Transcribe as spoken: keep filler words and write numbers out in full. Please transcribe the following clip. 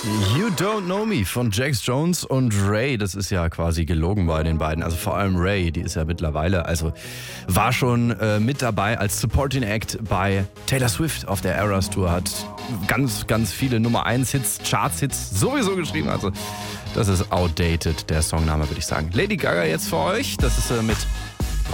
You Don't Know Me von Jax Jones und Ray. Das ist ja quasi gelogen bei den beiden. Also vor allem Ray, die ist ja mittlerweile, also war schon äh, mit dabei als Supporting Act bei Taylor Swift auf der Eras Tour. Hat ganz, ganz viele Nummer eins Hits, Charts-Hits sowieso geschrieben. Also das ist outdated, der Songname, würde ich sagen. Lady Gaga jetzt für euch. Das ist äh, mit